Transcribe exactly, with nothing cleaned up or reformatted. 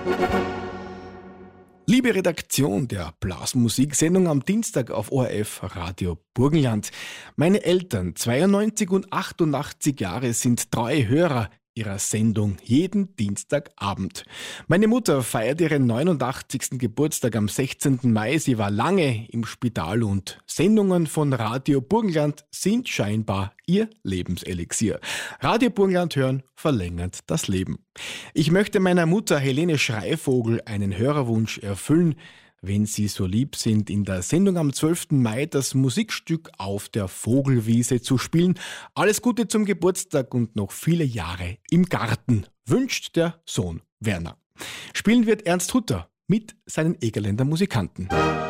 Liebe Redaktion der Blasmusiksendung am Dienstag auf O R F Radio Burgenland. Meine Eltern, zweiundneunzig und achtundachtzig Jahre, sind treue Hörer ihrer Sendung jeden Dienstagabend. Meine Mutter feiert ihren neunundachtzigsten Geburtstag am sechzehnten Mai. Sie war lange im Spital und Sendungen von Radio Burgenland sind scheinbar ihr Lebenselixier. Radio Burgenland hören verlängert das Leben. Ich möchte meiner Mutter Helene Schreivogel einen Hörerwunsch erfüllen. Wenn Sie so lieb sind, in der Sendung am zwölften Mai das Musikstück Auf der Vogelwiese zu spielen. Alles Gute zum Geburtstag und noch viele Jahre im Garten, wünscht der Sohn Werner. Spielen wird Ernst Hutter mit seinen Egerländer Musikanten.